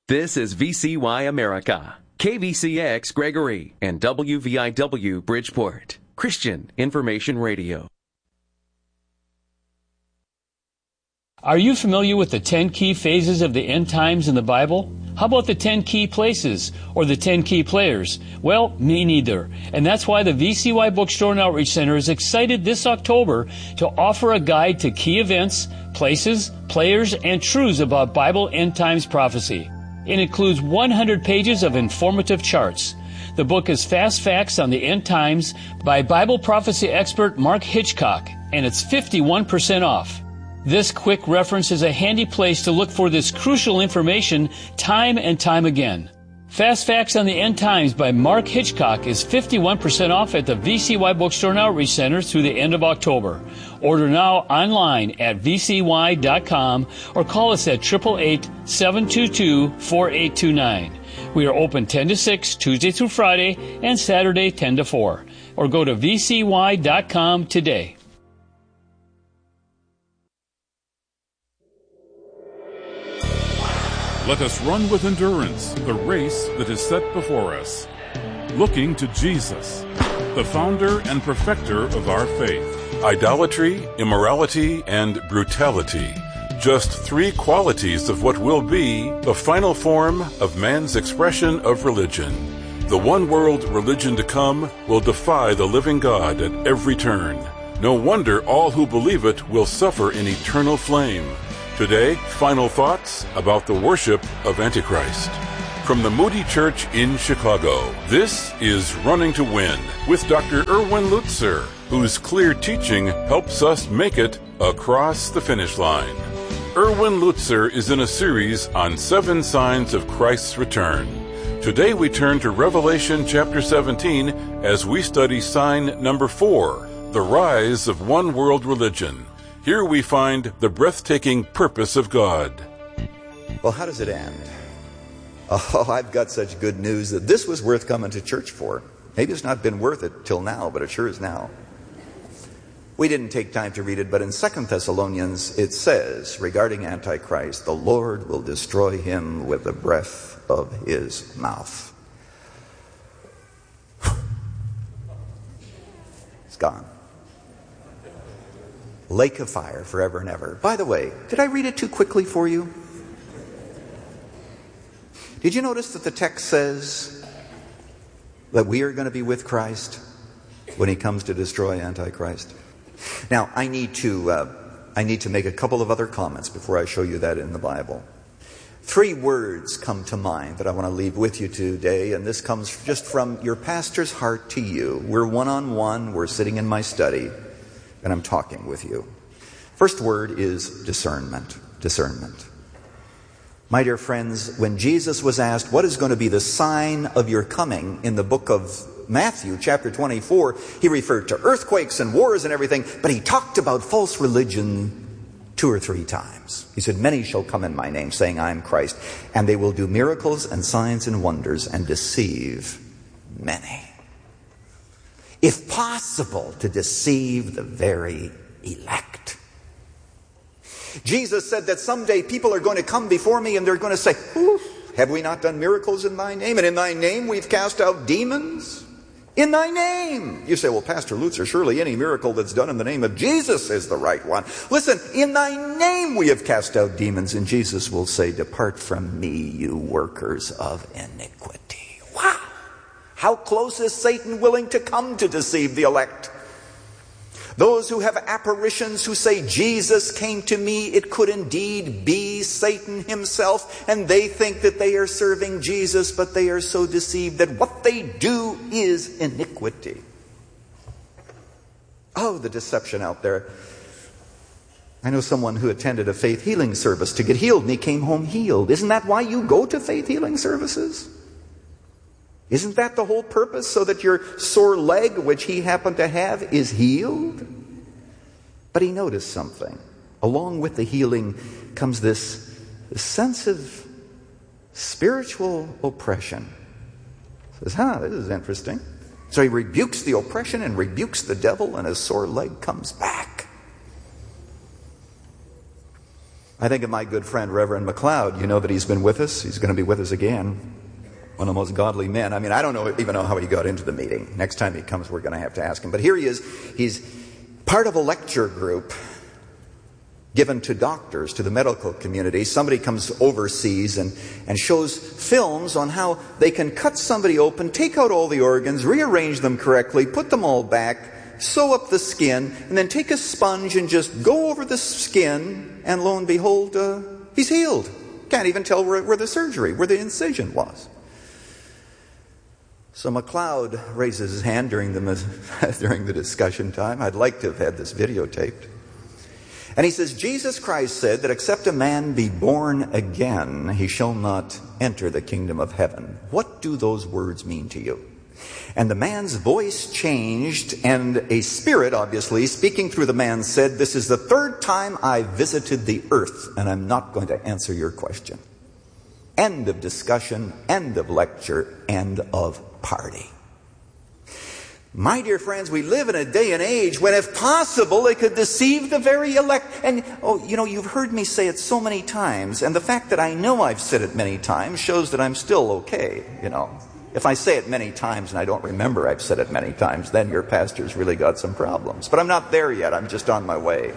This is VCY America, KVCX Gregory, and WVIW Bridgeport, Christian Information Radio. Are you familiar with the 10 key phases of the end times in the Bible? How about the 10 key places or the 10 key players? Well, me neither. And that's why the VCY Bookstore and Outreach Center is excited this October to offer a guide to key events, places, players, and truths about Bible end times prophecy. It includes 100 pages of informative charts. The book is Fast Facts on the End Times by Bible prophecy expert Mark Hitchcock, and it's 51% off. This quick reference is a handy place to look for this crucial information time and time again. Fast Facts on the End Times by Mark Hitchcock is 51% off at the VCY Bookstore and Outreach Center through the end of October. Order now online at vcy.com or call us at 888-722-4829. We are open 10 to 6, Tuesday through Friday, and Saturday 10 to 4. Or go to vcy.com today. Let us run with endurance the race that is set before us, looking to Jesus, the founder and perfecter of our faith. Idolatry, immorality, and brutality. Just three qualities of what will be the final form of man's expression of religion. The one-world religion to come will defy the living God at every turn. No wonder all who believe it will suffer in eternal flame. Today, final thoughts about the worship of Antichrist. From the Moody Church in Chicago, this is Running to Win with Dr. Erwin Lutzer, whose clear teaching helps us make it across the finish line. Erwin Lutzer is in a series on 7 signs of Christ's return. Today we turn to Revelation chapter 17 as we study sign number 4, the rise of one world religion. Here we find the breathtaking purpose of God. Well, how does it end? Oh, I've got such good news that this was worth coming to church for. Maybe it's not been worth it till now, but it sure is now. We didn't take time to read it, but in 2 Thessalonians it says regarding Antichrist, the Lord will destroy him with the breath of his mouth. It's gone. Lake of fire forever and ever. By the way, did I read it too quickly for you? Did you notice that the text says that we are going to be with Christ when he comes to destroy Antichrist? Now, I need to make a couple of other comments before I show you that in the Bible. 3 words come to mind that I want to leave with you today, and this comes just from your pastor's heart to you. We're one-on-one, we're sitting in my study, and I'm talking with you. First word is discernment. Discernment. My dear friends, when Jesus was asked, what is going to be the sign of your coming in the book of Matthew, chapter 24, he referred to earthquakes and wars and everything, but he talked about false religion 2 or 3 times. He said, many shall come in my name, saying, I am Christ, and they will do miracles and signs and wonders and deceive many. If possible, to deceive the very elect. Jesus said that someday people are going to come before me and they're going to say, have we not done miracles in thy name? And in thy name we've cast out demons? In thy name. You say, well, Pastor Lutzer, surely any miracle that's done in the name of Jesus is the right one. Listen, in thy name we have cast out demons. And Jesus will say, depart from me, you workers of iniquity. Wow. How close is Satan willing to come to deceive the elect? Those who have apparitions who say, Jesus came to me, it could indeed be Satan himself, and they think that they are serving Jesus, but they are so deceived that what they do is iniquity. Oh, the deception out there. I know someone who attended a faith healing service to get healed, and he came home healed. Isn't that why you go to faith healing services? Isn't that the whole purpose, so that your sore leg, which he happened to have, is healed? But he noticed something. Along with the healing comes this sense of spiritual oppression. He says, this is interesting. So he rebukes the oppression and rebukes the devil, and his sore leg comes back. I think of my good friend, Reverend McLeod. You know that he's been with us. He's going to be with us again. One of the most godly men. I mean, I don't even know how he got into the meeting. Next time he comes, we're going to have to ask him. But here he is. He's part of a lecture group given to doctors, to the medical community. Somebody comes overseas and shows films on how they can cut somebody open, take out all the organs, rearrange them correctly, put them all back, sew up the skin, and then take a sponge and just go over the skin, and lo and behold, he's healed. Can't even tell where the surgery, where the incision was. So McLeod raises his hand during the discussion time. I'd like to have had this videotaped. And he says, Jesus Christ said that except a man be born again, he shall not enter the kingdom of heaven. What do those words mean to you? And the man's voice changed, and a spirit, obviously, speaking through the man said, this is the third time I visited the earth, and I'm not going to answer your question. End of discussion, end of lecture, end of party. My dear friends, we live in a day and age when, if possible, it could deceive the very elect. And, you've heard me say it so many times, and the fact that I know I've said it many times shows that I'm still okay, If I say it many times and I don't remember I've said it many times, then your pastor's really got some problems. But I'm not there yet. I'm just on my way.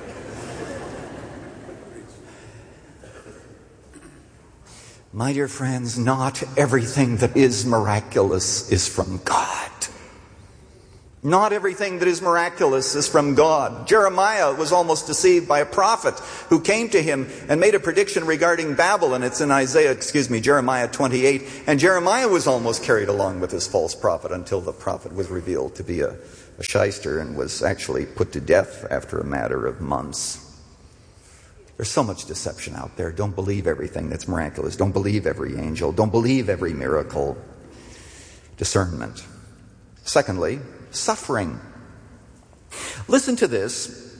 My dear friends, not everything that is miraculous is from God. Not everything that is miraculous is from God. Jeremiah was almost deceived by a prophet who came to him and made a prediction regarding Babylon. It's in Jeremiah 28. And Jeremiah was almost carried along with this false prophet until the prophet was revealed to be a shyster and was actually put to death after a matter of months. There's so much deception out there. Don't believe everything that's miraculous. Don't believe every angel. Don't believe every miracle. Discernment. Secondly, suffering. Listen to this.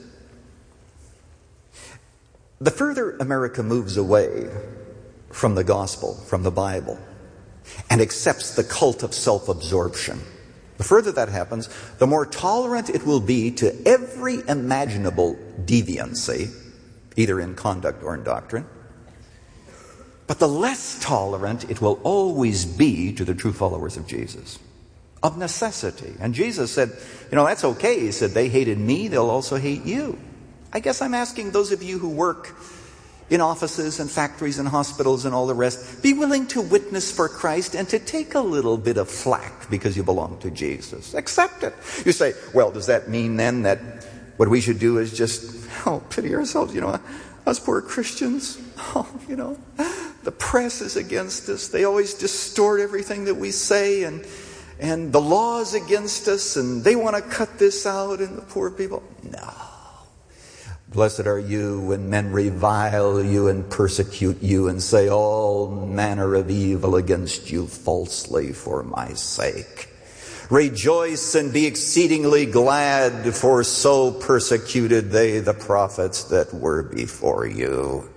The further America moves away from the gospel, from the Bible, and accepts the cult of self-absorption, the further that happens, the more tolerant it will be to every imaginable deviancy, either in conduct or in doctrine. But the less tolerant it will always be to the true followers of Jesus. Of necessity. And Jesus said, that's okay. He said, they hated me, they'll also hate you. I guess I'm asking those of you who work in offices and factories and hospitals and all the rest, be willing to witness for Christ and to take a little bit of flack because you belong to Jesus. Accept it. You say, well, does that mean then that what we should do is just, pity ourselves, us poor Christians, the press is against us. They always distort everything that we say, and the law is against us, and they want to cut this out, and the poor people. No. Blessed are you when men revile you and persecute you and say all manner of evil against you falsely for my sake. Rejoice and be exceedingly glad, for so persecuted they the prophets that were before you.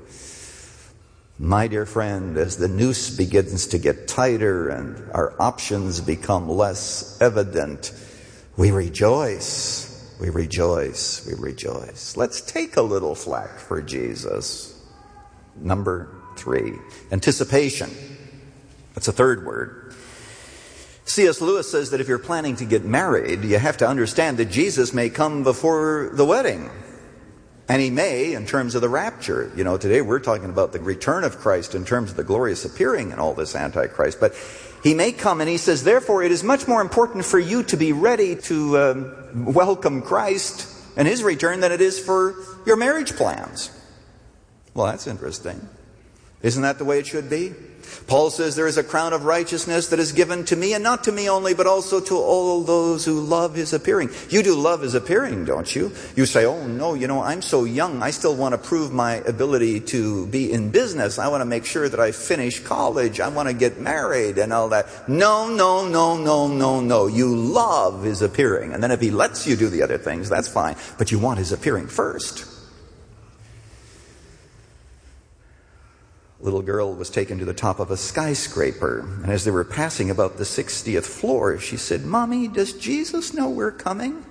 My dear friend, as the noose begins to get tighter and our options become less evident, we rejoice, we rejoice, we rejoice. Let's take a little flack for Jesus. Number 3, anticipation. That's a third word. C.S. Lewis says that if you're planning to get married, you have to understand that Jesus may come before the wedding. And he may, in terms of the rapture. Today we're talking about the return of Christ in terms of the glorious appearing and all this Antichrist. But he may come, and he says, therefore, it is much more important for you to be ready to welcome Christ and his return than it is for your marriage plans. Well, that's interesting. Isn't that the way it should be? Paul says there is a crown of righteousness that is given to me, and not to me only, but also to all those who love his appearing. You do love his appearing, don't you? You say, oh no, I'm so young, I still want to prove my ability to be in business. I want to make sure that I finish college. I want to get married and all that. No. You love his appearing. And then if he lets you do the other things, that's fine. But you want his appearing first. Little girl was taken to the top of a skyscraper, and as they were passing about the 60th floor, she said, Mommy, does Jesus know we're coming?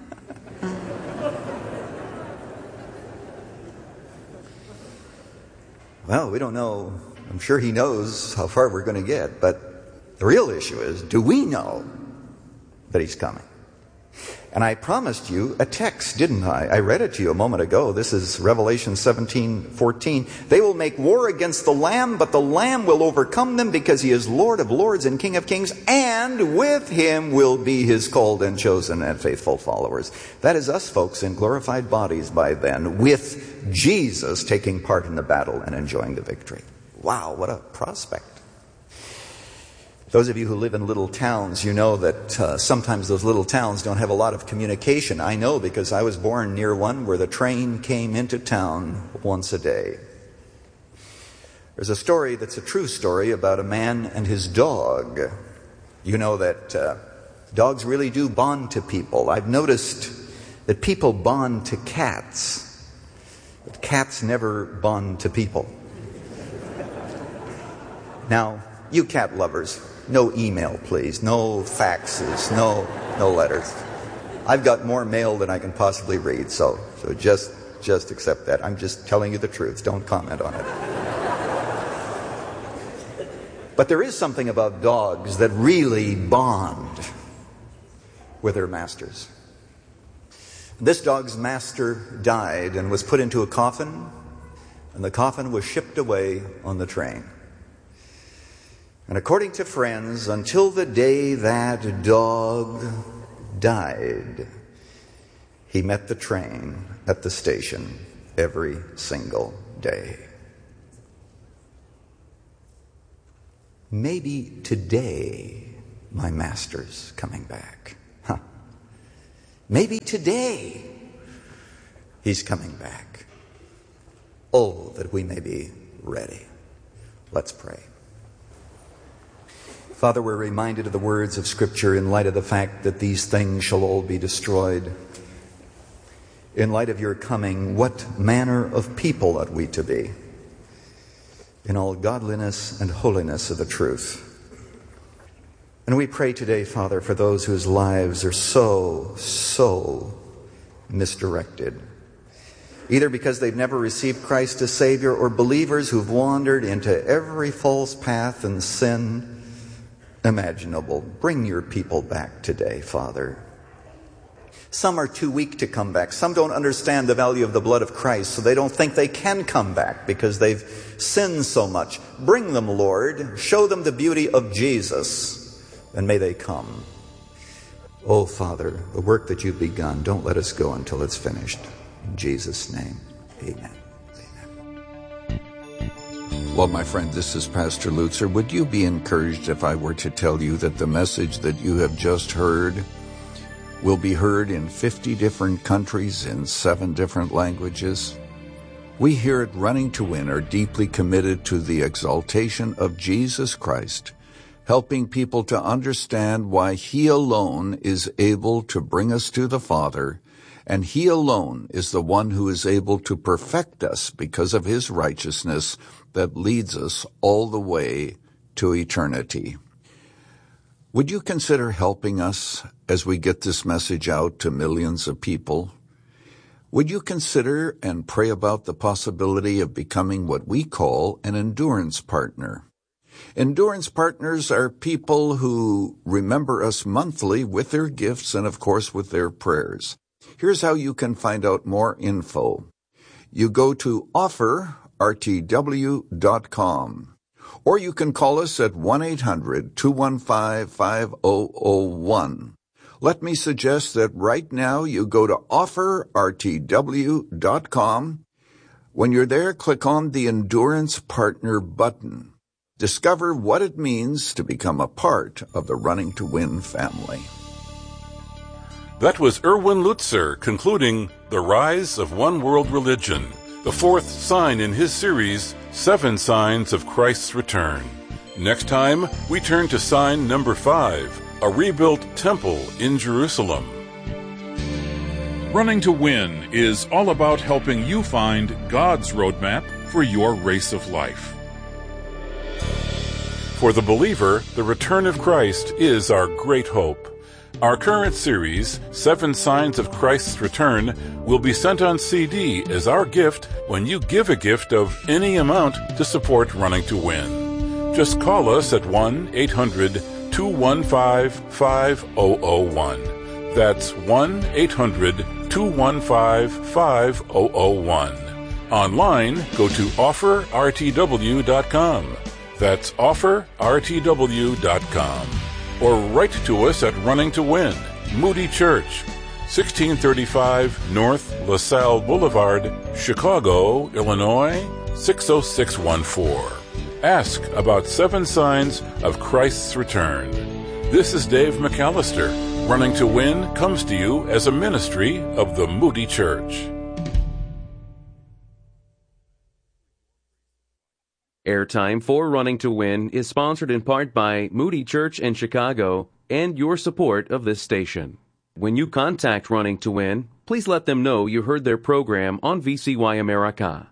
Well, we don't know. I'm sure he knows how far we're going to get, but the real issue is, do we know that he's coming? And I promised you a text, didn't I? I read it to you a moment ago. This is Revelation 17:14. They will make war against the Lamb, but the Lamb will overcome them because he is Lord of lords and King of kings, and with him will be his called and chosen and faithful followers. That is us, folks, in glorified bodies by then, with Jesus taking part in the battle and enjoying the victory. Wow, what a prospect. Those of you who live in little towns, you know that sometimes those little towns don't have a lot of communication. I know because I was born near one where the train came into town once a day. There's a story that's a true story about a man and his dog. You know that dogs really do bond to people. I've noticed that people bond to cats, but cats never bond to people. Now, you cat lovers, no email, please. No faxes. No letters. I've got more mail than I can possibly read, so just accept that. I'm just telling you the truth. Don't comment on it. But there is something about dogs that really bond with their masters. This dog's master died and was put into a coffin, and the coffin was shipped away on the train. And according to friends, until the day that dog died, he met the train at the station every single day. Maybe today my master's coming back. Maybe today he's coming back. Oh, that we may be ready. Let's pray. Father, we're reminded of the words of Scripture in light of the fact that these things shall all be destroyed. In light of your coming, what manner of people ought we to be? In all godliness and holiness of the truth. And we pray today, Father, for those whose lives are so misdirected. Either because they've never received Christ as Savior, or believers who've wandered into every false path and sin imaginable. Bring your people back today, Father. Some are too weak to come back. Some don't understand the value of the blood of Christ, so they don't think they can come back because they've sinned so much. Bring them, Lord. Show them the beauty of Jesus, and may they come. Oh, Father, the work that you've begun, don't let us go until it's finished. In Jesus' name, amen. Well, my friend, this is Pastor Lutzer. Would you be encouraged if I were to tell you that the message that you have just heard will be heard in 50 different countries in 7 different languages? We here at Running to Win are deeply committed to the exaltation of Jesus Christ, helping people to understand why He alone is able to bring us to the Father, and He alone is the one who is able to perfect us because of His righteousness that leads us all the way to eternity. Would you consider helping us as we get this message out to millions of people? Would you consider and pray about the possibility of becoming what we call an endurance partner? Endurance partners are people who remember us monthly with their gifts and, of course, with their prayers. Here's how you can find out more info. You go to offerrtw.com, or you can call us at 1-800-215-5001. Let me suggest that right now you go to offerrtw.com. When you're there, click on the Endurance Partner button. Discover what it means to become a part of the Running to Win family. That was Erwin Lutzer concluding The Rise of One World Religion, the 4th sign in his series, 7 Signs of Christ's Return. Next time, we turn to sign number 5, a rebuilt temple in Jerusalem. Running to Win is all about helping you find God's roadmap for your race of life. For the believer, the return of Christ is our great hope. Our current series, 7 Signs of Christ's Return, will be sent on CD as our gift when you give a gift of any amount to support Running to Win. Just call us at 1-800-215-5001. That's 1-800-215-5001. Online, go to offerrtw.com. That's offerrtw.com. Or write to us at Running to Win, Moody Church, 1635 North LaSalle Boulevard, Chicago, Illinois, 60614. Ask about 7 signs of Christ's return. This is Dave McAllister. Running to Win comes to you as a ministry of the Moody Church. Airtime for Running to Win is sponsored in part by Moody Church in Chicago and your support of this station. When you contact Running to Win, please let them know you heard their program on VCY America.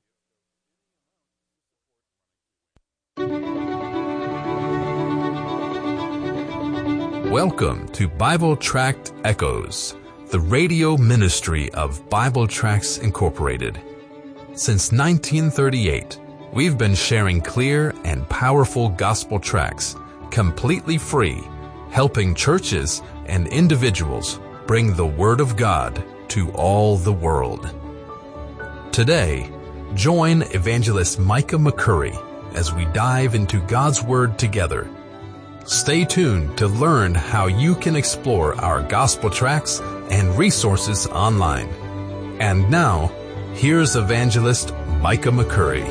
Welcome to Bible Tract Echoes, the radio ministry of Bible Tracts Incorporated. Since 1938, we've been sharing clear and powerful gospel tracts, completely free, helping churches and individuals bring the Word of God to all the world. Today, join Evangelist Micah McCurry as we dive into God's Word together. Stay tuned to learn how you can explore our gospel tracts and resources online. And now, here's Evangelist Micah McCurry.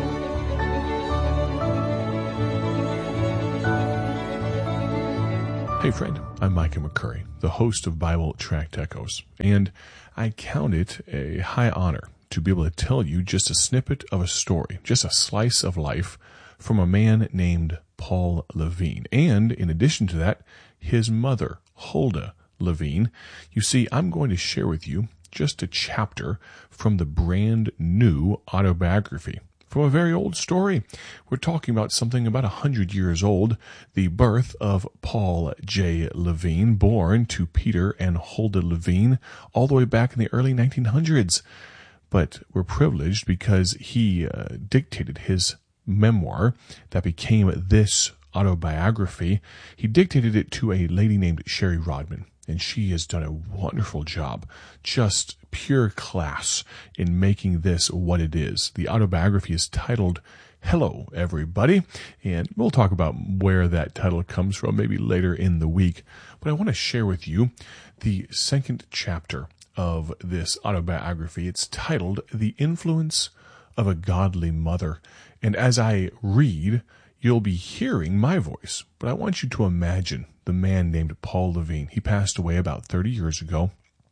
Hey friend, I'm Micah McCurry, the host of Bible Tract Echoes, and I count it a high honor to be able to tell you just a snippet of a story, just a slice of life from a man named Paul Levine, and in addition to that, his mother, Huldah Levine. You see, I'm going to share with you just a chapter from the brand new autobiography from a very old story. We're talking about something about 100 years old, the birth of Paul J. Levine, born to Peter and Huldah Levine all the way back in the early 1900s. But we're privileged because he dictated his memoir that became this autobiography. He dictated it to a lady named Sherry Rodman, and she has done a wonderful job, just pure class in making this what it is. The autobiography is titled Hello, Everybody, and we'll talk about where that title comes from maybe later in the week. But I want to share with you the second chapter of this autobiography. It's titled The Influence of a Godly Mother. And as I read, you'll be hearing my voice, but I want you to imagine the man named Paul Levine. He passed away about 30 years ago.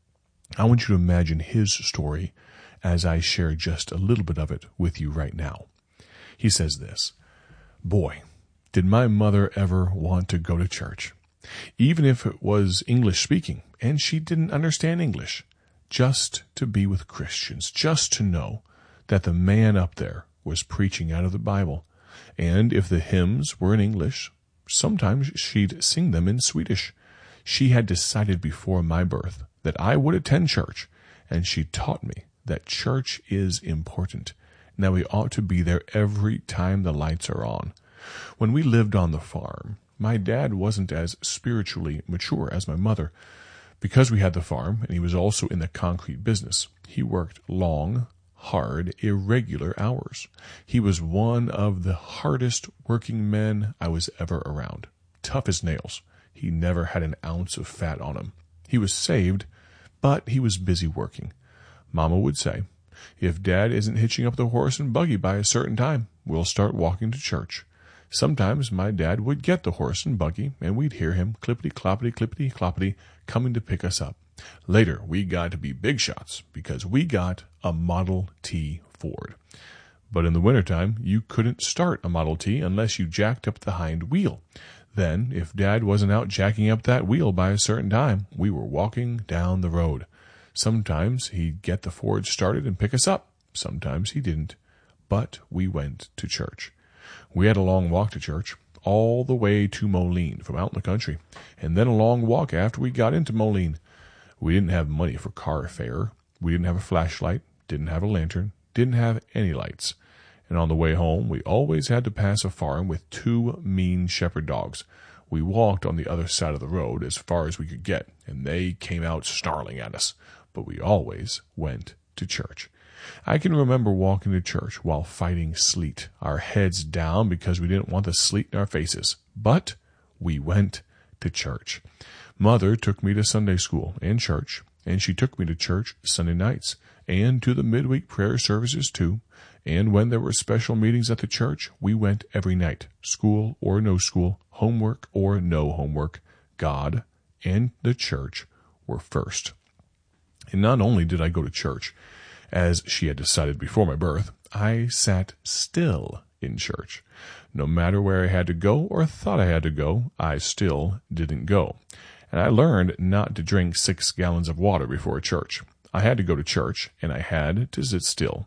I want you to imagine his story as I share just a little bit of it with you right now. He says this, "Boy, did my mother ever want to go to church, even if it was English speaking, and she didn't understand English, just to be with Christians, just to know that the man up there was preaching out of the Bible. And if the hymns were in English, sometimes she'd sing them in Swedish. She had decided before my birth that I would attend church, and she taught me that church is important, and that we ought to be there every time the lights are on. When we lived on the farm, my dad wasn't as spiritually mature as my mother. Because we had the farm, and he was also in the concrete business, he worked long, hard, irregular hours. He was one of the hardest working men I was ever around. Tough as nails. He never had an ounce of fat on him. He was saved, but he was busy working. Mama would say, if Dad isn't hitching up the horse and buggy by a certain time, we'll start walking to church. Sometimes my dad would get the horse and buggy, and we'd hear him clippity-cloppity, clippity-cloppity, coming to pick us up. Later, we got to be big shots because we got a Model T Ford. But in the wintertime, you couldn't start a Model T unless you jacked up the hind wheel. Then, if Dad wasn't out jacking up that wheel by a certain time, we were walking down the road. Sometimes he'd get the Ford started and pick us up. Sometimes he didn't. But we went to church. We had a long walk to church, all the way to Moline from out in the country, and then a long walk after we got into Moline. We didn't have money for car fare. We didn't have a flashlight, didn't have a lantern, didn't have any lights. And on the way home, we always had to pass a farm with 2 mean shepherd dogs. We walked on the other side of the road as far as we could get, and they came out snarling at us. But we always went to church. I can remember walking to church while fighting sleet, our heads down because we didn't want the sleet in our faces. But we went to church. Mother took me to Sunday school and church, and she took me to church Sunday nights and to the midweek prayer services too. And when there were special meetings at the church, we went every night, school or no school, homework or no homework. God and the church were first. And not only did I go to church, as she had decided before my birth, I sat still in church. No matter where I had to go or thought I had to go, I still didn't go. And I learned not to drink 6 gallons of water before church. I had to go to church, and I had to sit still.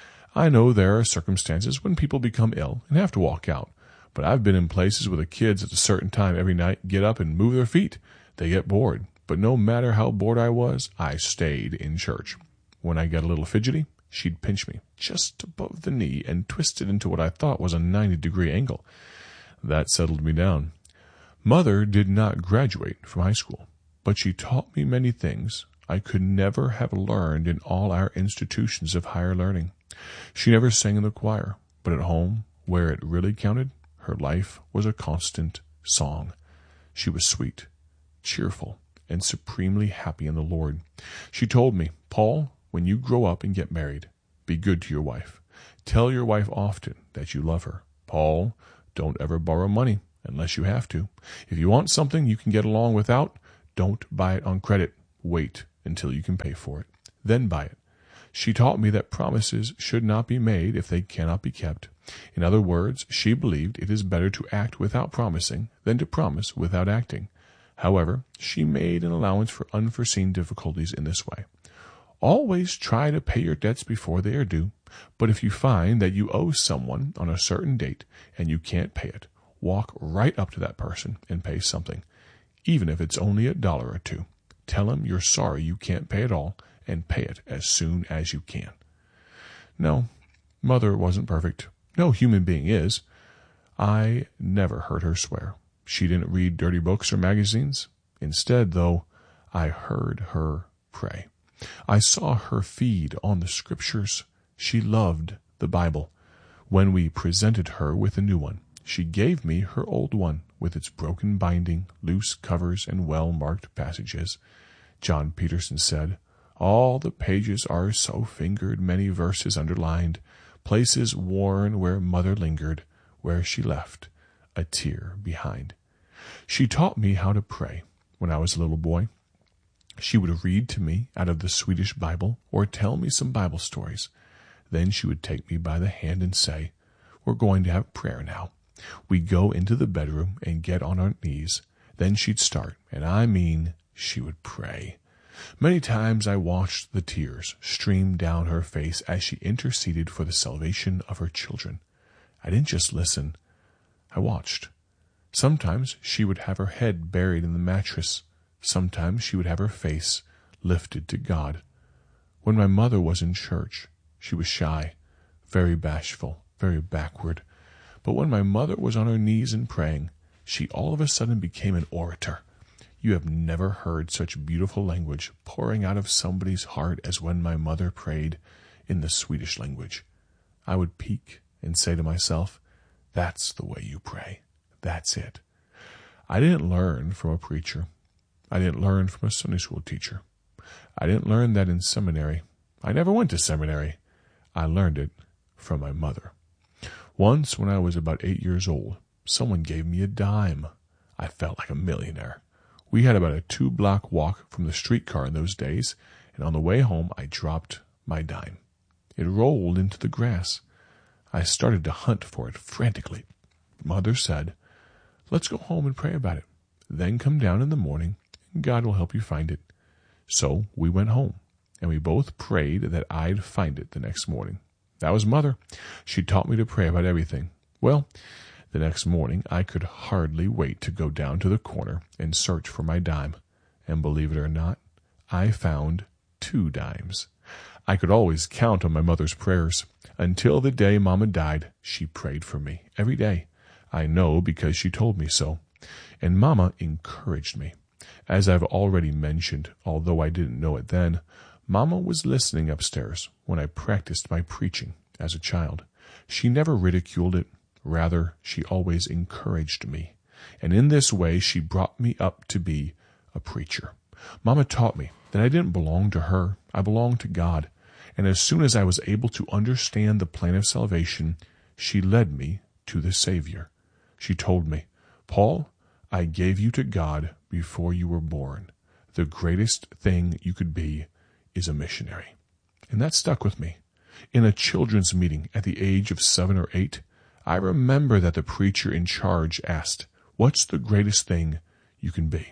I know there are circumstances when people become ill and have to walk out, but I've been in places where the kids at a certain time every night get up and move their feet. They get bored, but no matter how bored I was, I stayed in church. When I got a little fidgety, she'd pinch me just above the knee and twist it into what I thought was a 90-degree angle. That settled me down. Mother did not graduate from high school, but she taught me many things I could never have learned in all our institutions of higher learning. She never sang in the choir, but at home, where it really counted, her life was a constant song. She was sweet, cheerful, and supremely happy in the Lord. She told me, "Paul, when you grow up and get married, be good to your wife. Tell your wife often that you love her. Paul, don't ever borrow money unless you have to. If you want something you can get along without, don't buy it on credit. Wait until you can pay for it. Then buy it." She taught me that promises should not be made if they cannot be kept. In other words, she believed it is better to act without promising than to promise without acting. However, she made an allowance for unforeseen difficulties in this way. Always try to pay your debts before they are due, but if you find that you owe someone on a certain date and you can't pay it, walk right up to that person and pay something, even if it's only $1 or $2. Tell him you're sorry you can't pay it all, and pay it as soon as you can. No, Mother wasn't perfect. No human being is. I never heard her swear. She didn't read dirty books or magazines. Instead, though, I heard her pray. I saw her feed on the scriptures. She loved the Bible. When we presented her with a new one, she gave me her old one with its broken binding, loose covers, and well-marked passages. John Peterson said, "All the pages are so fingered, many verses underlined, places worn where Mother lingered, where she left a tear behind." She taught me how to pray when I was a little boy. She would read to me out of the Swedish Bible or tell me some Bible stories. Then she would take me by the hand and say, "We're going to have prayer now." We'd go into the bedroom and get on our knees. Then she'd start, and I mean, she would pray. Many times I watched the tears stream down her face as she interceded for the salvation of her children. I didn't just listen. I watched. Sometimes she would have her head buried in the mattress. Sometimes she would have her face lifted to God. When my mother was in church, she was shy, very bashful, very backward. But when my mother was on her knees and praying, she all of a sudden became an orator. You have never heard such beautiful language pouring out of somebody's heart as when my mother prayed in the Swedish language. I would peek and say to myself, "That's the way you pray. That's it." I didn't learn from a preacher. I didn't learn from a Sunday school teacher. I didn't learn that in seminary. I never went to seminary. I learned it from my mother. Once, when I was about 8 years old, someone gave me a dime. I felt like a millionaire. We had about a 2-block walk from the streetcar in those days, and on the way home I dropped my dime. It rolled into the grass. I started to hunt for it frantically. Mother said, "Let's go home and pray about it. Then come down in the morning, and God will help you find it." So we went home, and we both prayed that I'd find it the next morning. That was Mother. She taught me to pray about everything. Well, The next morning, I could hardly wait to go down to the corner and search for my dime. And believe it or not, I found 2 dimes. I could always count on my mother's prayers. Until the day Mama died, she prayed for me every day. I know because she told me so. And Mama encouraged me. As I've already mentioned, although I didn't know it then, Mama was listening upstairs when I practiced my preaching as a child. She never ridiculed it. Rather, she always encouraged me. And in this way, she brought me up to be a preacher. Mama taught me that I didn't belong to her. I belonged to God. And as soon as I was able to understand the plan of salvation, she led me to the Savior. She told me, "Paul, I gave you to God before you were born. The greatest thing you could be is a missionary." And that stuck with me. In a children's meeting at the age of 7 or 8, I remember that the preacher in charge asked, "What's the greatest thing you can be?"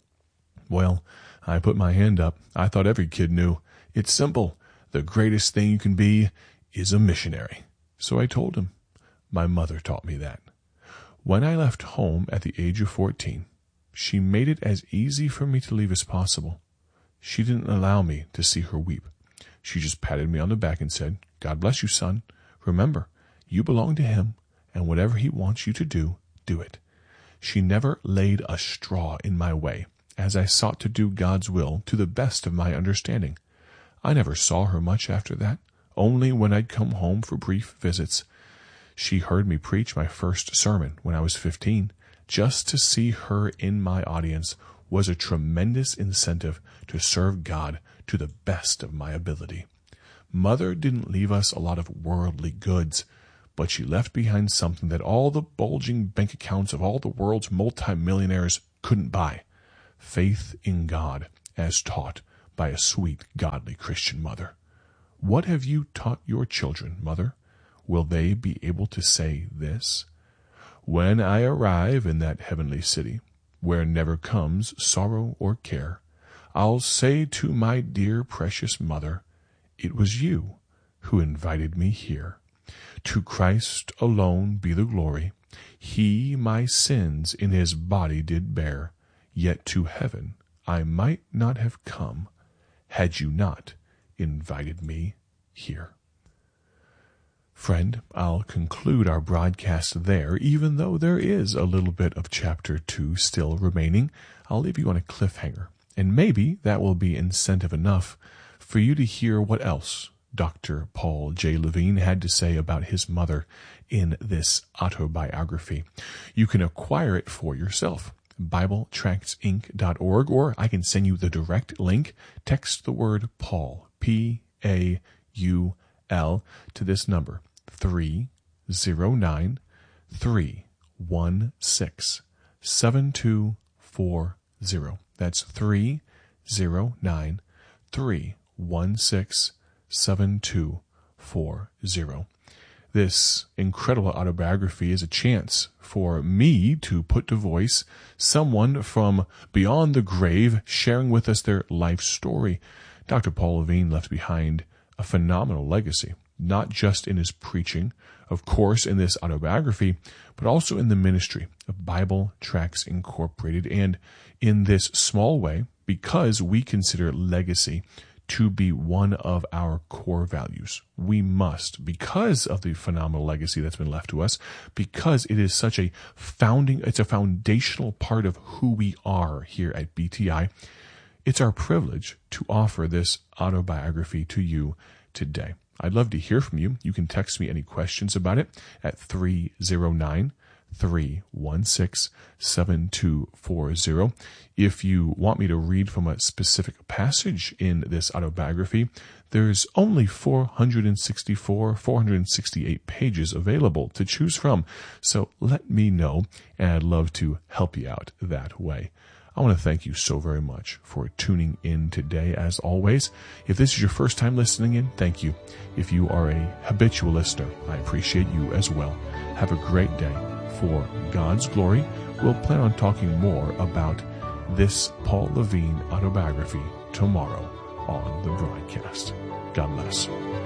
Well, I put my hand up. I thought every kid knew. It's simple. The greatest thing you can be is a missionary. So I told him. My mother taught me that. When I left home at the age of 14, she made it as easy for me to leave as possible. She didn't allow me to see her weep. She just patted me on the back and said, "God bless you, son. Remember, you belong to Him, and whatever He wants you to do, do it." She never laid a straw in my way as I sought to do God's will to the best of my understanding. I never saw her much after that, only when I'd come home for brief visits. She heard me preach my first sermon when I was 15. Just to see her in my audience was a tremendous incentive to serve God to the best of my ability. Mother didn't leave us a lot of worldly goods, but she left behind something that all the bulging bank accounts of all the world's multimillionaires couldn't buy: faith in God, as taught by a sweet, godly Christian mother. What have you taught your children, Mother? Will they be able to say this? When I arrive in that heavenly city, where never comes sorrow or care, I'll say to my dear precious mother, "It was you who invited me here. To Christ alone be the glory. He my sins in his body did bear, yet to heaven I might not have come, had you not invited me here." Friend, I'll conclude our broadcast there, even though there is a little bit of chapter 2 still remaining. I'll leave you on a cliffhanger, and maybe that will be incentive enough for you to hear what else Dr. Paul J. Levine had to say about his mother in this autobiography. You can acquire it for yourself. BibleTractsInc.org, or I can send you the direct link. Text the word Paul, P-A-U-L, to this number, 309-316-7240. That's 309-316-7240. This incredible autobiography is a chance for me to put to voice someone from beyond the grave sharing with us their life story. Dr. Paul Levine left behind a phenomenal legacy, not just in his preaching, of course, in this autobiography, but also in the ministry of Bible Tracts Incorporated, and in this small way, because we consider legacy to be one of our core values. We must, because of the phenomenal legacy that's been left to us, because it is such it's a foundational part of who we are here at BTI, it's our privilege to offer this autobiography to you today. I'd love to hear from you. You can text me any questions about it at 309-316-7240. If you want me to read from a specific passage in this autobiography, there's only 468 pages available to choose from. So let me know, and I'd love to help you out that way. I want to thank you so very much for tuning in today, as always. If this is your first time listening in, thank you. If you are a habitual listener, I appreciate you as well. Have a great day. For God's glory, we'll plan on talking more about this Paul Levine autobiography tomorrow on the broadcast. God bless.